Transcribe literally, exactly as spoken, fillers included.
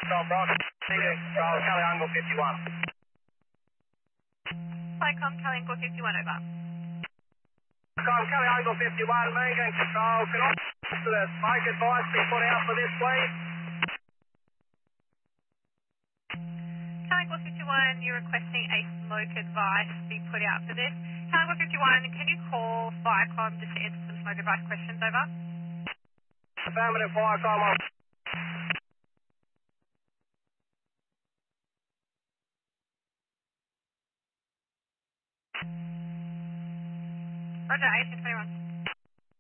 From Bronx, Control, Cali Angle fifty-one. Flycom, Cali Angle fifty-one, over. From Cali Angle fifty-one, Megan Control, can I to the smoke advice be put out for this, please? Cali Angle fifty-one, you're requesting a smoke advice be put out for this. Cali Angle fifty-one, can you call Flycom just to answer some smoke advice questions, over? Affirmative, Flycom. Roger, eighteen twenty-one.